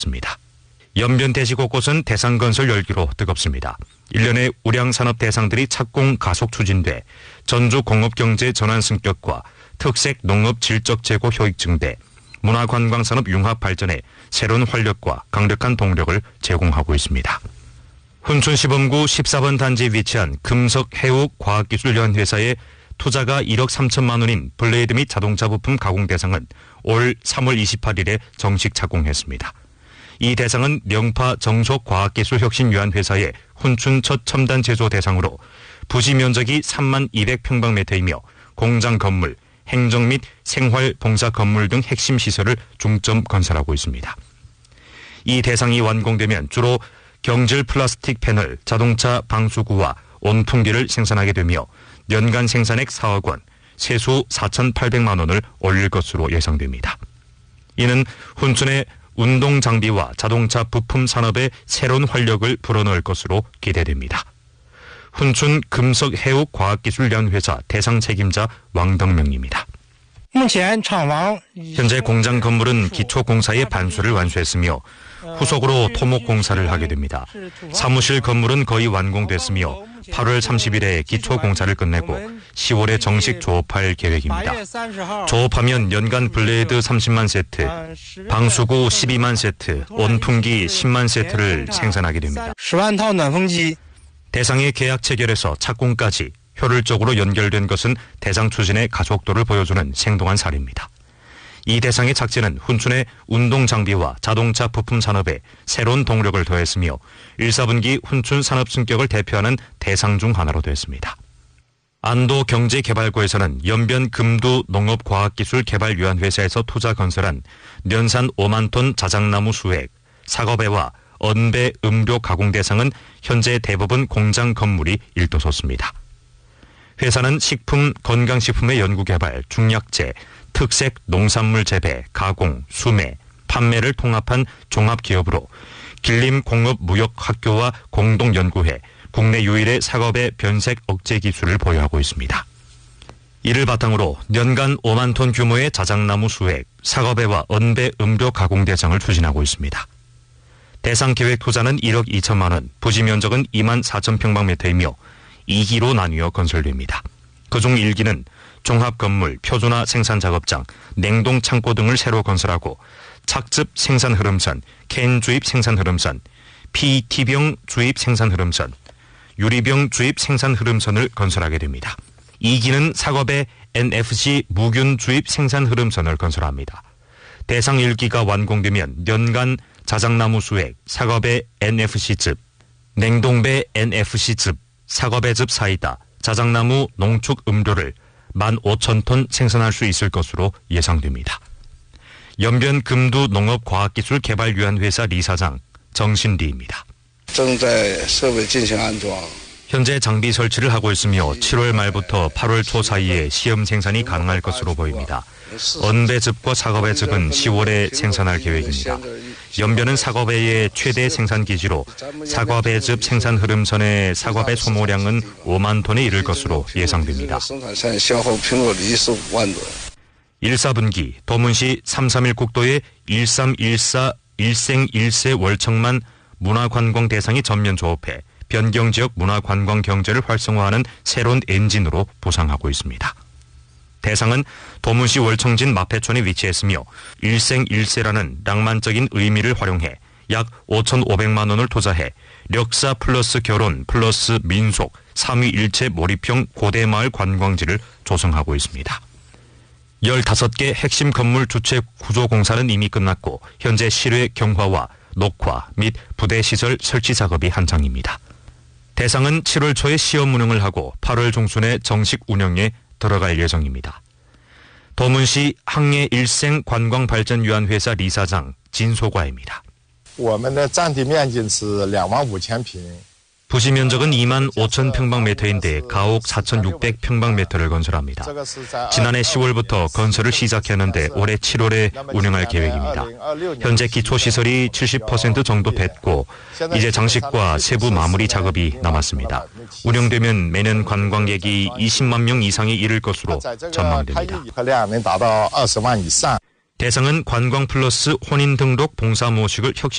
있습니다. 연변 대지 곳곳은 대상건설 열기로 뜨겁습니다. 일련의 우량산업 대상들이 착공 가속 추진돼 전주 공업경제 전환 승격과 특색 농업 질적 제고 효익 증대, 문화관광산업 융합 발전에 새로운 활력과 강력한 동력을 제공하고 있습니다. 훈춘시범구 14번 단지에 위치한 금석해욱과학기술연회사의 투자가 1억 3천만 원인 블레이드 및 자동차 부품 가공 대상은 올 3월 28일에 정식 착공했습니다. 이 대상은 명파 정속과학기술혁신유한회사의 훈춘 첫 첨단 제조 대상으로 부지 면적이 3만 200평방미터이며 공장 건물, 행정 및 생활 봉사 건물 등 핵심 시설을 중점 건설하고 있습니다. 이 대상이 완공되면 주로 경질 플라스틱 패널, 자동차 방수구와 온풍기를 생산하게 되며 연간 생산액 4억 원, 세수 4,800만 원을 올릴 것으로 예상됩니다. 이는 훈춘의 운동 장비와 자동차 부품 산업에 새로운 활력을 불어넣을 것으로 기대됩니다. 훈춘 금석해욱과학기술연회사 대상 책임자 왕덕명입니다. 현재 공장 건물은 기초공사의 반수를 완수했으며 후속으로 토목공사를 하게 됩니다. 사무실 건물은 거의 완공됐으며 8월 30일에 기초공사를 끝내고 10월에 정식 조업할 계획입니다. 조업하면 연간 블레이드 30만 세트, 방수구 12만 세트, 온풍기 10만 세트를 생산하게 됩니다. 대상의 계약 체결에서 착공까지 효율적으로 연결된 것은 대상 추진의 가속도를 보여주는 생동한 사례입니다. 이 대상의 착지는 훈춘의 운동 장비와 자동차 부품 산업에 새로운 동력을 더했으며 1, 4분기 훈춘 산업 승격을 대표하는 대상 중 하나로 됐습니다. 안도경제개발구에서는 연변 금두 농업과학기술개발유한회사에서 투자 건설한 년산 5만 톤 자작나무 수액, 사과배와 언배 음료 가공 대상은 현재 대부분 공장 건물이 일도솟습니다. 회사는 식품, 건강식품의 연구개발, 중약제, 특색 농산물 재배, 가공, 수매, 판매를 통합한 종합기업으로 길림공업무역학교와 공동연구회, 국내 유일의 사과배 변색 억제 기술을 보유하고 있습니다. 이를 바탕으로 연간 5만 톤 규모의 자작나무 수액, 사과배와 언배 음료 가공 대상을 추진하고 있습니다. 대상 계획 투자는 1억 2천만 원, 부지 면적은 2만 4천 평방미터이며 2기로 나뉘어 건설됩니다. 그중 1기는 종합건물, 표준화 생산작업장, 냉동창고 등을 새로 건설하고 착즙 생산흐름선, 캔 주입 생산흐름선, PET병 주입 생산흐름선, 유리병 주입 생산흐름선을 건설하게 됩니다. 2기는 사과배 NFC 무균 주입 생산흐름선을 건설합니다. 대상 1기가 완공되면 연간 자작나무 수액, 사과배 NFC즙, 냉동배 NFC즙, 사과배즙 사이다, 자작나무 농축 음료를 15,000톤 생산할 수 있을 것으로 예상됩니다. 연변 금두 농업과학기술개발유한회사 리사장 정신리입니다. 현재 장비 설치를 하고 있으며 7월 말부터 8월 초 사이에 시험 생산이 가능할 것으로 보입니다. 언배즙과 사과배즙은 10월에 생산할 계획입니다. 연변은 사과배의 최대 생산 기지로 사과배즙 생산 흐름선의 사과배 소모량은 5만 톤에 이를 것으로 예상됩니다. 1, 4분기 도문시 331 국도의 1314 일생일세 월청만 문화관광 대상이 전면 조업해 변경지역 문화관광 경제를 활성화하는 새로운 엔진으로 부상하고 있습니다. 대상은 도문시 월청진 마패촌에 위치했으며 일생일세라는 낭만적인 의미를 활용해 약 5,500만 원을 투자해 력사 플러스 결혼 플러스 민속 3위일체 몰입형 고대마을 관광지를 조성하고 있습니다. 15개 핵심 건물 주체 구조 공사는 이미 끝났고 현재 실외 경화와 녹화 및 부대시설 설치 작업이 한창입니다. 대상은 7월 초에 시험 운영을 하고 8월 중순에 정식 운영에 들어갈 예정입니다. 도문시 항해일생관광발전유한회사 리사장 진소과입니다. 부지 면적은 2만 5천 평방미터인데 가옥 4,600평방미터를 건설합니다. 지난해 10월부터 건설을 시작했는데 올해 7월에 운영할 계획입니다. 현재 기초시설이 70% 정도 됐고 이제 장식과 세부 마무리 작업이 남았습니다. 운영되면 매년 관광객이 20만 명 이상에 이를 것으로 전망됩니다. 대상은 관광 플러스 혼인 등록 봉사 모식을 혁신